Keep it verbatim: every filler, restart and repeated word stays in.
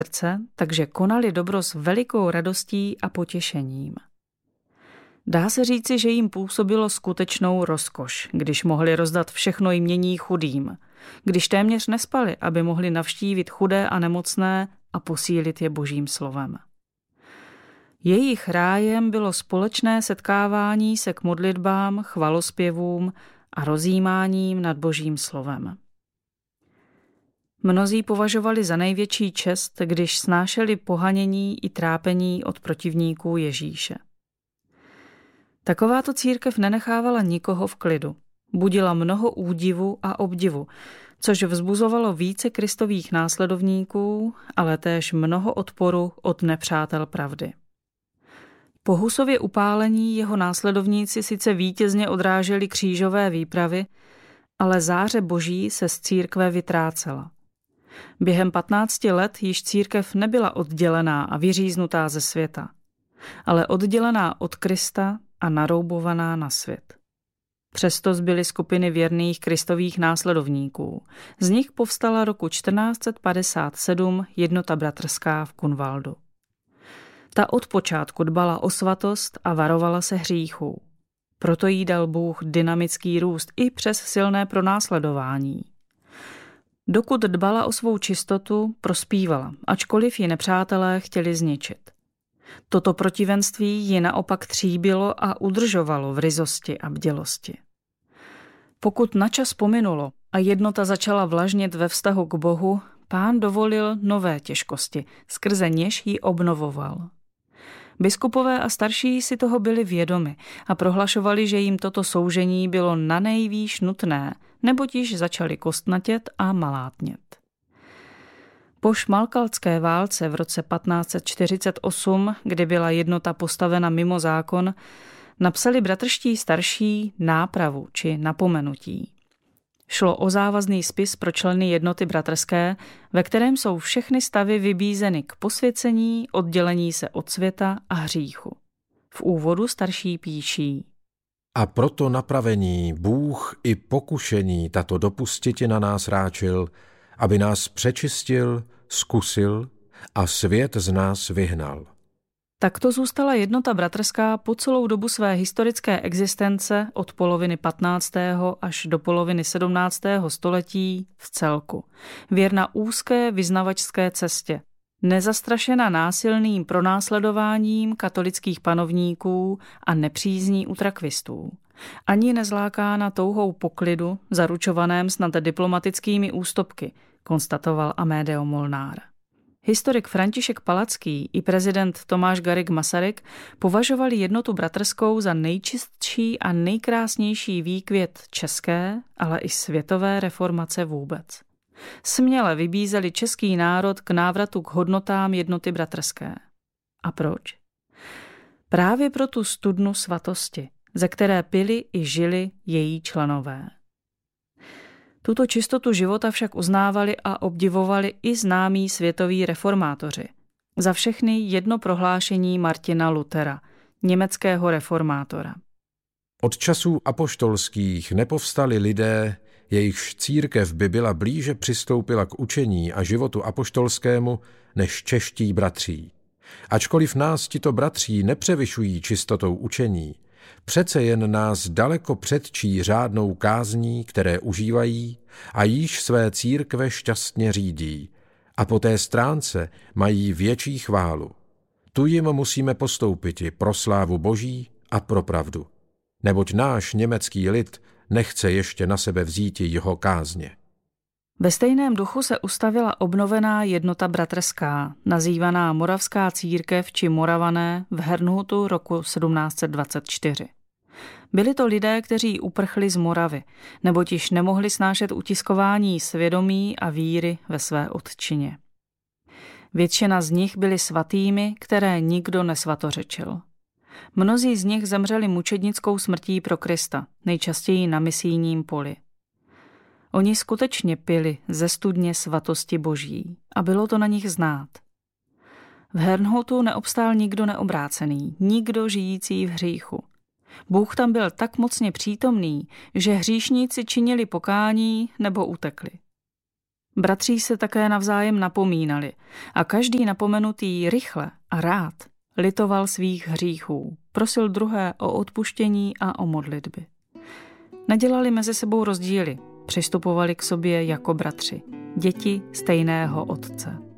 srdce, takže konali dobro s velikou radostí a potěšením. Dá se říci, že jim působilo skutečnou rozkoš, když mohli rozdat všechno jmění chudým, když téměř nespali, aby mohli navštívit chudé a nemocné a posílit je Božím slovem. Jejich rájem bylo společné setkávání se k modlitbám, chvalospěvům a rozjímáním nad Božím slovem. Mnozí považovali za největší čest, když snášeli pohanění i trápení od protivníků Ježíše. Takováto církev nenechávala nikoho v klidu. Budila mnoho údivu a obdivu, což vzbuzovalo více Kristových následovníků, ale též mnoho odporu od nepřátel pravdy. Po Husově upálení jeho následovníci sice vítězně odráželi křížové výpravy, ale záře Boží se z církve vytrácela. Během patnácti let již církev nebyla oddělená a vyříznutá ze světa, ale oddělená od Krista a naroubovaná na svět. Přesto zbyly skupiny věrných Kristových následovníků. Z nich povstala roku čtrnáct set padesát sedm jednota bratrská v Kunvaldu. Ta od počátku dbala o svatost a varovala se hříchů. Proto jí dal Bůh dynamický růst i přes silné pronásledování. Dokud dbala o svou čistotu, prospívala, ačkoliv ji nepřátelé chtěli zničit. Toto protivenství ji naopak tříbilo a udržovalo v ryzosti a bdělosti. Pokud načas pominulo a jednota začala vlažnit ve vztahu k Bohu, Pán dovolil nové těžkosti, skrze něž ji obnovoval. Biskupové a starší si toho byli vědomi a prohlašovali, že jim toto soužení bylo nanejvýš nutné, neboť již začali kostnatět a malátnět. Po šmalkalské válce v roce patnáct set čtyřicet osm, kdy byla jednota postavena mimo zákon, napsali bratrští starší nápravu či napomenutí. Šlo o závazný spis pro členy jednoty bratrské, ve kterém jsou všechny stavy vybízeny k posvěcení, oddělení se od světa a hříchu. V úvodu starší píší: A proto napravení Bůh i pokušení tato dopustiti na nás ráčil, aby nás přečistil, zkusil a svět z nás vyhnal. Takto zůstala jednota bratrská po celou dobu své historické existence od poloviny patnáctého až do poloviny sedmnáctého století v celku. Věrna úzké vyznavačské cestě, nezastrašena násilným pronásledováním katolických panovníků a nepřízní utrakvistů. Ani nezlákána touhou poklidu, zaručovaném snad diplomatickými ústupky, konstatoval Amedeo Molnár. Historik František Palacký i prezident Tomáš Garrigue Masaryk považovali jednotu bratrskou za nejčistší a nejkrásnější výkvět české, ale i světové reformace vůbec. Směle vybízeli český národ k návratu k hodnotám jednoty bratrské. A proč? Právě pro tu studnu svatosti, ze které pili i žili její členové. Tuto čistotu života však uznávali a obdivovali i známí světoví reformátoři. Za všechny jedno prohlášení Martina Luthera, německého reformátora. Od časů apoštolských nepovstali lidé, jejichž církev by byla blíže přistoupila k učení a životu apoštolskému než čeští bratří. Ačkoliv nás tito bratří nepřevyšují čistotou učení, přece jen nás daleko předčí řádnou kázní, které užívají a již své církve šťastně řídí, a po té stránce mají větší chválu. Tu jim musíme postoupiti pro slávu Boží a pro pravdu, neboť náš německý lid nechce ještě na sebe vzíti jeho kázně. Ve stejném duchu se ustavila obnovená jednota bratrská, nazývaná Moravská církev či Moravané v Herrnhutu roku sedmnáct set dvacet čtyři. Byli to lidé, kteří uprchli z Moravy, neboť již nemohli snášet utiskování svědomí a víry ve své otčině. Většina z nich byli svatými, které nikdo nesvatořečil. Mnozí z nich zemřeli mučednickou smrtí pro Krista, nejčastěji na misijním poli. Oni skutečně pili ze studně svatosti Boží a bylo to na nich znát. V Herrnhutu neobstál nikdo neobrácený, nikdo žijící v hříchu. Bůh tam byl tak mocně přítomný, že hříšníci činili pokání nebo utekli. Bratří se také navzájem napomínali a každý napomenutý rychle a rád litoval svých hříchů, prosil druhé o odpuštění a o modlitby. Nedělali mezi sebou rozdíly, přistupovali k sobě jako bratři, děti stejného otce.